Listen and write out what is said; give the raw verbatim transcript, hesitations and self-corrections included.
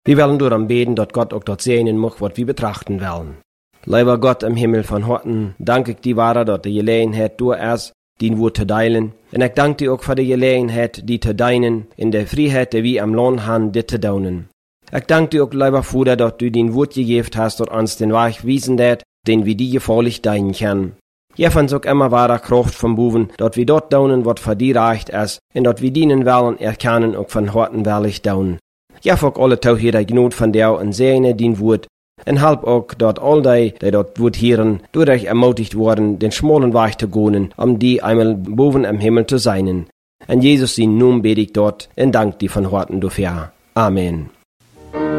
Wir wollen darum beten, dass Gott auch dort segnen mag, was wir betrachten wollen. Lieber Gott im Himmel von Horten, danke ich dir, Vater, dass die Gelegenheit du erst die Wort zu teilen. Und ich danke dir auch für die Gelegenheit, die zu deinen, in der Freiheit, die wir am Lohn haben, die zu daunen. Ich danke dir auch, lieber Vater, dass du den Wort gegeben hast, dass uns den Weg wiesen dat, den wir dir gefällig deinen können. Gib uns auch immer wahre Kraft vom Buben, dass wir dort daunen, was für dir reicht ist, und dass wir dienen wollen, erkennen auch von Horten willig daunen. Gib auch alle Tag hier die Gnut von dir und segne den Wort. Und halb auch, dass all die, die dort Wort hören, dadurch ermutigt worden, den schmalen Weg zu gehen, um die einmal boven im Himmel zu sein. Und Jesus, in Namen bete ich dort, und danke dir von Horten dafür. Amen.